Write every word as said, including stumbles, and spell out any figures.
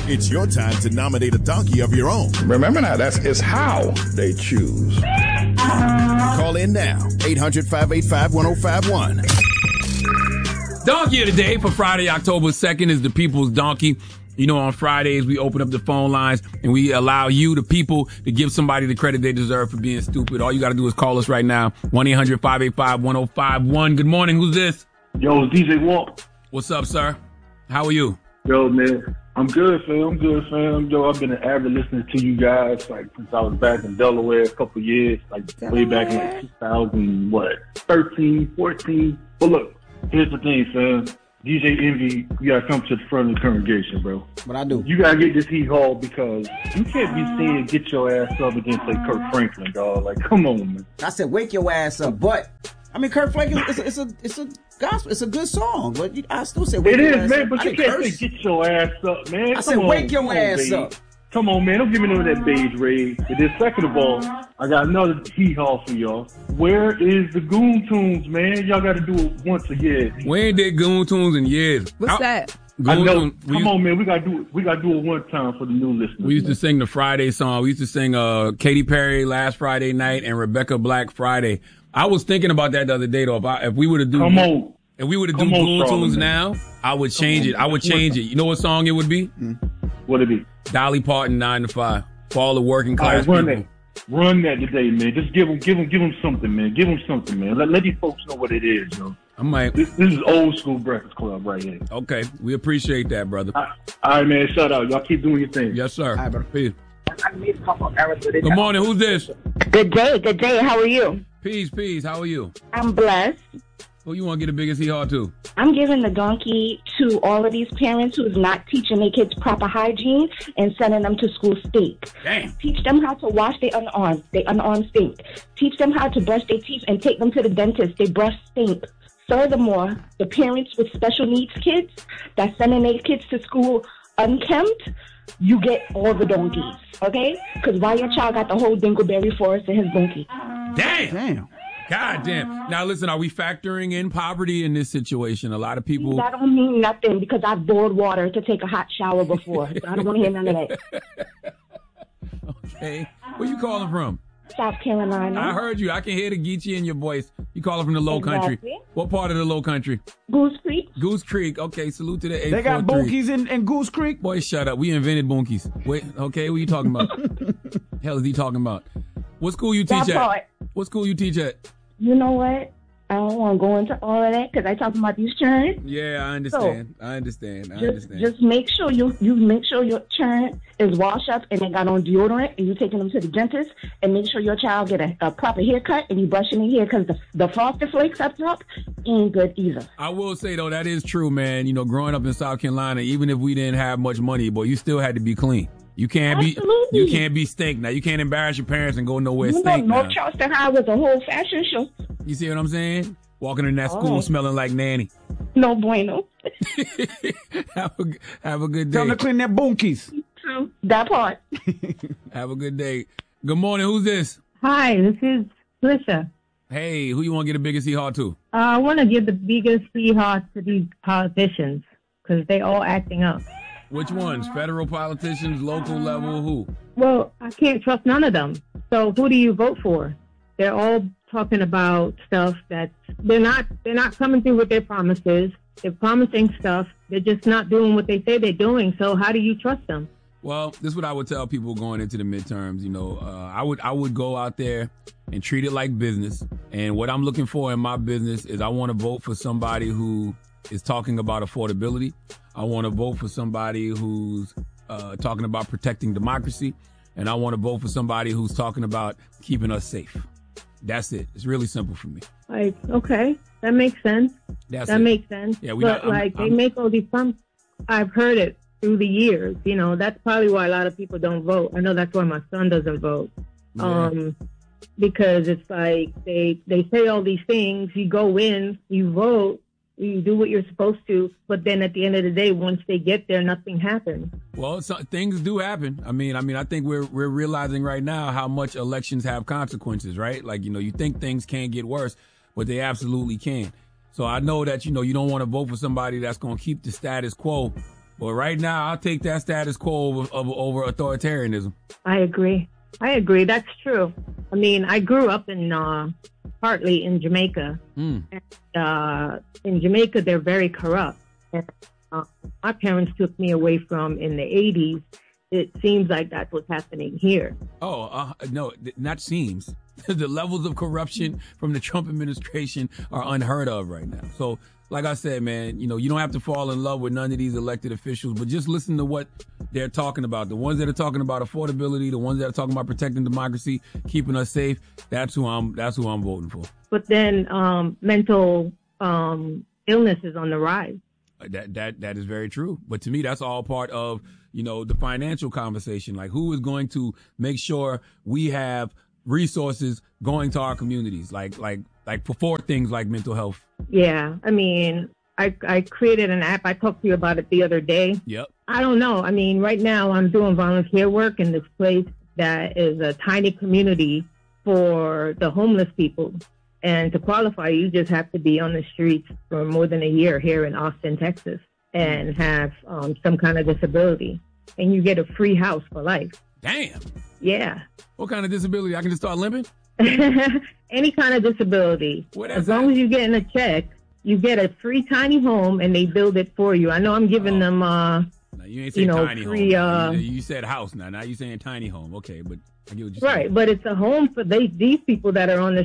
It's your time to nominate a donkey of your own. Remember now, that's it's how they choose. Call in now, eight hundred, five eight five, one oh five one. Donkey of the day for Friday, October second is the People's Donkey. You know, on Fridays, we open up the phone lines and we allow you, the people, to give somebody the credit they deserve for being stupid. All you got to do is call us right now, one eight hundred, five eight five, one oh five one. Good morning. Who's this? Yo, it's D J Walk. What's up, sir? How are you? Yo, man. I'm good, fam. I'm good, fam. Yo, I've been an avid listener to you guys, like, since I was back in Delaware a couple years, like, way back in, like, two thousand, what, thirteen, fourteen. But look, here's the thing, fam. D J Envy, you gotta come to the front of the congregation, bro. What I do? You gotta get this heat haul because you can't be saying get your ass up against like Kirk Franklin, dog. Like, come on, man. I said wake your ass up, but I mean Kirk Franklin, it's a, it's a, it's a gospel, it's a good song, but you, I still say wake it your is, ass man. up. But I you can't curse. say get your ass up, man. I come said on, wake your come ass on, up. Come on, man. Don't give me none of that beige raid. And then second of all, I got another heat haul for y'all. Where is the Goon Tunes, man? Y'all got to do it once a year. We ain't did Goon Tunes in years. What's I, that? Goon I know. Tunes, Come used, on, man. We got to do it. We got to do it one time for the new listeners. We used man. to sing the Friday song. We used to sing uh, Katy Perry last Friday night and Rebecca Black Friday. I was thinking about that the other day, though. If, I, if we were to do... Come on. If we were to do Come on, Goon Charlie, Tunes man. now, I would change it. I would change it. You know what song it would be? What'd it be? Dolly Parton, nine to five. For all the working All class right, run people. that. Run that today, man. Just give them, give them, give them something, man. Give them something, man. Let, let these folks know what it is, yo. I might. This, this is old school Breakfast Club right here. Okay. We appreciate that, brother. All right, man. Shout out. Y'all keep doing your thing. Yes, sir. All right, brother. Peace. Good morning. Who's this? Good day, good day. How are you? Peace, peace. How are you? I'm blessed. Who you want to get the biggest hee-haw to? I'm giving the donkey to all of these parents who's not teaching their kids proper hygiene and sending them to school stink. Damn. Teach them how to wash their unarmed. They unarmed stink. Teach them how to brush their teeth and take them to the dentist. They brush stink. Furthermore, the parents with special needs kids that's sending their kids to school unkempt, you get all the donkeys, okay? Because why your child got the whole dingleberry forest in his donkey? Damn. Damn. God damn. Now, listen, are we factoring in poverty in this situation? A lot of people... That don't mean nothing because I've boiled water to take a hot shower before. So I don't want to hear none of that. Okay. Where you calling from? South Carolina. I heard you. I can hear the Geechee in your voice. You calling from the low country. Exactly. What part of the low country? Goose Creek. Goose Creek. Okay, salute to the eight four three. They got bunkies in, in Goose Creek? Boy, shut up. We invented bunkies. Wait, okay, what are you talking about? Hell is he talking about? What school you teach That at? part. What school you teach at? You know what? I don't want to go into all of that because I talking about these churns. Yeah, I understand. I understand. I Just, understand. just make sure you you make sure your churn is washed up and they got on deodorant and you taking them to the dentist and make sure your child get a, a proper haircut and you brushing their hair because the the frosted flakes up top ain't good either. I will say though that is true, man. You know, growing up in South Carolina, even if we didn't have much money, boy, you still had to be clean. You can't Absolutely. be you can't be stink now. You can't embarrass your parents and go nowhere You know, stink North now. Charleston High was a whole fashion show. You see what I'm saying? Walking in that school Oh. smelling like nanny. No bueno. have a have a good Tell day. them to clean their bunkies. True. That part. Have a good day. Good morning. Who's this? Hi, this is Felicia. Hey, who you want to get the biggest hee-haw to? Uh, I want to give the biggest hee-haw to these politicians because they all acting up. Which ones? Federal politicians, local level, who? Well, I can't trust none of them. So who do you vote for? They're all talking about stuff that they're not. They're not coming through with their promises. They're promising stuff. They're just not doing what they say they're doing. So how do you trust them? Well, this is what I would tell people going into the midterms. You know, uh, I would I would go out there and treat it like business. And what I'm looking for in my business is I want to vote for somebody who is talking about affordability. I want to vote for somebody who's uh, talking about protecting democracy. And I want to vote for somebody who's talking about keeping us safe. That's it. It's really simple for me. Like, okay, that makes sense. That's that it. makes sense. Yeah, we but not- I'm- like I'm- they make all these promises. I've heard it through the years. You know, that's probably why a lot of people don't vote. I know that's why my son doesn't vote. Yeah. Um, because it's like they they say all these things. You go in, you vote, you do what you're supposed to, but then at the end of the day, once they get there, nothing happens. Well, so, things do happen. I mean, I mean, I think we're we're realizing right now how much elections have consequences, right? Like, you know, you think things can't get worse, but they absolutely can. So I know that, you know, you don't want to vote for somebody that's going to keep the status quo But right now, I'll take that status quo over, over, over authoritarianism. I agree. I agree. That's true. I mean, I grew up in uh, partly in Jamaica. Mm. And, uh, in Jamaica, they're very corrupt. And, uh, my parents took me away from in the eighties. It seems like that's what's happening here. Oh, uh, no, not seems. The levels of corruption from the Trump administration are unheard of right now. So, like I said, man, you know, you don't have to fall in love with none of these elected officials, but just listen to what they're talking about. The ones that are talking about affordability, the ones that are talking about protecting democracy, keeping us safe. That's who I'm. That's who I'm voting for. But then um, mental um, illness is on the rise. That that that is very true. But to me, that's all part of, you know, the financial conversation. Like, who is going to make sure we have resources going to our communities, like like like for things like mental health. Yeah, I mean, I I created an app. I talked to you about it the other day. Yep. I don't know. I mean, right now I'm doing volunteer work in this place that is a tiny community for the homeless people. And to qualify, you just have to be on the streets for more than a year here in Austin, Texas, and have um, some kind of disability. And you get a free house for life. Damn. Yeah. What kind of disability? I can just start limping? Any kind of disability. As long that? as you're getting a check, you get a free tiny home and they build it for you. I know I'm giving oh. them, uh, now, you ain't saying you know, tiny free, home. Uh, you, you said house now. Now you're saying tiny home. Okay, but I get what you're right, saying. But it's a home for they, these people that are on the